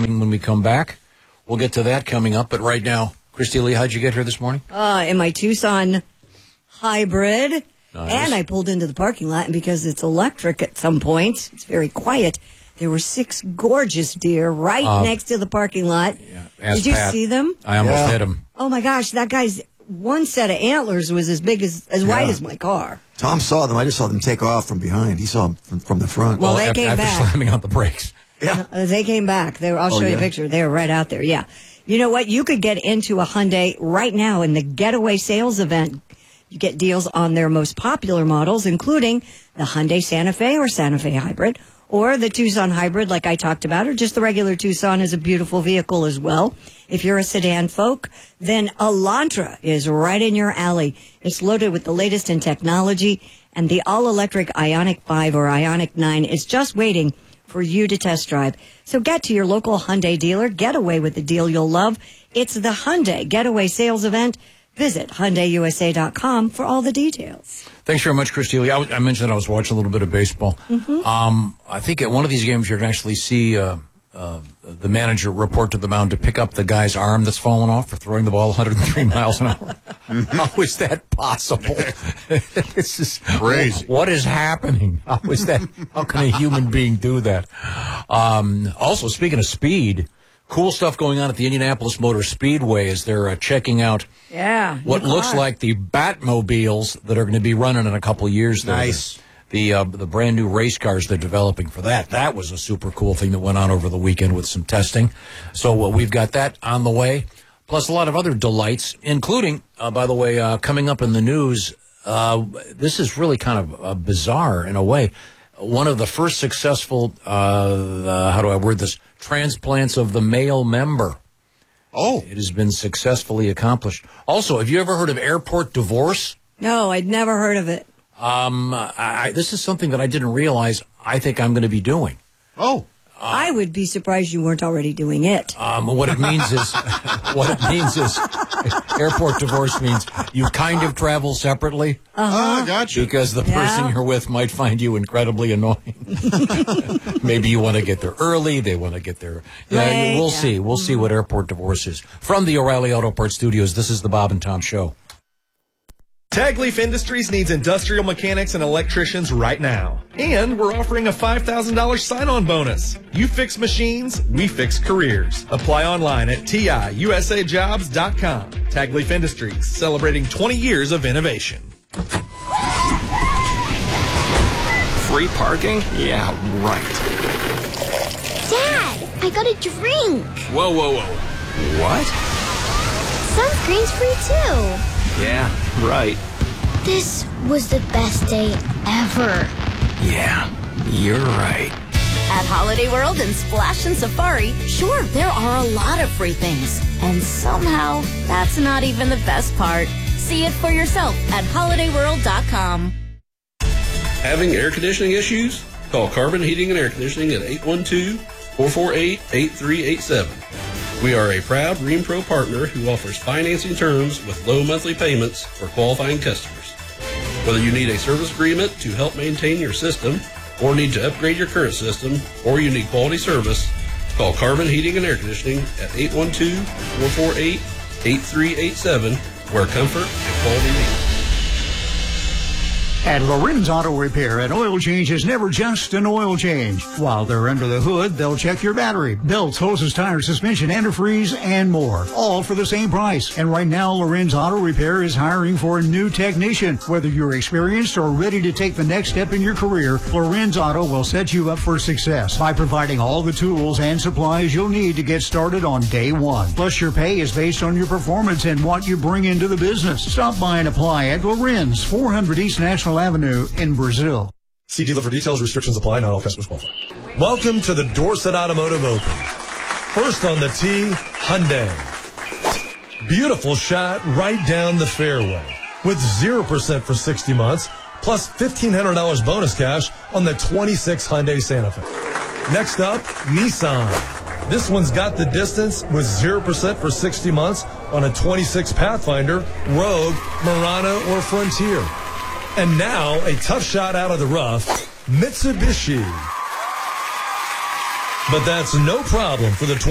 coming when we come back. We'll get to that coming up. But right now, Christy Lee, how'd you get here this morning? In my Tucson hybrid. Nice. And I pulled into the parking lot, and because it's electric at some points, it's very quiet. There were 6 gorgeous deer right next to the parking lot. Yeah. Did you see them? I almost hit him. Oh, my gosh. That guy's one set of antlers was as big as wide as my car. Tom saw them. I just saw them take off from behind. He saw them from the front. Well, they came after back. slamming on the brakes. Yeah. They came back. I'll show you a picture. They were right out there. Yeah. You know what? You could get into a Hyundai right now in the Getaway Sales event. You get deals on their most popular models, including the Hyundai Santa Fe or Santa Fe Hybrid, or the Tucson Hybrid like I talked about, or just the regular Tucson is a beautiful vehicle as well. If you're a sedan folk, then Elantra is right in your alley. It's loaded with the latest in technology, and the all-electric Ioniq 5 or Ioniq 9 is just waiting for you to test drive. So get to your local Hyundai dealer. Get away with the deal you'll love. It's the Hyundai Getaway Sales event. Visit HyundaiUSA.com for all the details. Thanks very much, Christy Lee. I mentioned that I was watching a little bit of baseball. I think at one of these games you're going to actually see the manager report to the mound to pick up the guy's arm that's fallen off for throwing the ball 103 miles an hour. How is that possible? It's just crazy. What is happening? How can a human being do that? Also, speaking of speed, cool stuff going on at the Indianapolis Motor Speedway as they're checking out what looks like the Batmobiles that are going to be running in a couple of years. Nice. The brand new race cars they're developing for that. That was a super cool thing that went on over the weekend with some testing. So we've got that on the way, plus a lot of other delights, including, by the way, coming up in the news. This is really kind of bizarre in a way. One of the first successful, how do I word this, transplants of the male member. Oh. It has been successfully accomplished. Also, have you ever heard of airport divorce? No, I'd never heard of it. This is something that I didn't realize I think I'm going to be doing. Oh. I would be surprised you weren't already doing it. What it means is airport divorce means you kind of travel separately. Gotcha. Because the person you're with might find you incredibly annoying. Maybe you want to get there early. They want to get there. Right, We'll see. We'll see what airport divorce is. From the O'Reilly Auto Parts Studios, this is the Bob and Tom Show. Tagleaf Industries needs industrial mechanics and electricians right now. And we're offering a $5,000 sign-on bonus. You fix machines, we fix careers. Apply online at TIUSAjobs.com. Tagleaf Industries, celebrating 20 years of innovation. Free parking? Yeah, right. Dad, I got a drink. Whoa. What? Sunscreen's free too. Yeah, right. This was the best day ever. Yeah, you're right. At Holiday World and Splash and Safari, sure, there are a lot of free things. And somehow, that's not even the best part. See it for yourself at HolidayWorld.com. Having air conditioning issues? Call Carbon Heating and Air Conditioning at 812-448-8387. We are a proud ReamPro partner who offers financing terms with low monthly payments for qualifying customers. Whether you need a service agreement to help maintain your system, or need to upgrade your current system, or you need quality service, call Carbon Heating and Air Conditioning at 812-448-8387, where comfort and quality meet. At Lorenz Auto Repair, an oil change is never just an oil change. While they're under the hood, they'll check your battery, belts, hoses, tires, suspension, antifreeze, and more. All for the same price. And right now, Lorenz Auto Repair is hiring for a new technician. Whether you're experienced or ready to take the next step in your career, Lorenz Auto will set you up for success by providing all the tools and supplies you'll need to get started on day one. Plus, your pay is based on your performance and what you bring into the business. Stop by and apply at Lorenz, 400 East National Avenue in Brazil. See dealer for details. Restrictions apply. Not all customers qualify. Welcome to the Dorset Automotive Open. First on the tee, Hyundai. Beautiful shot right down the fairway with 0% for 60 months, plus $1,500 bonus cash on the 26 Hyundai Santa Fe. Next up, Nissan. This one's got the distance with 0% for 60 months on a 26 Pathfinder, Rogue, Murano, or Frontier. And now, a tough shot out of the rough, Mitsubishi. But that's no problem for the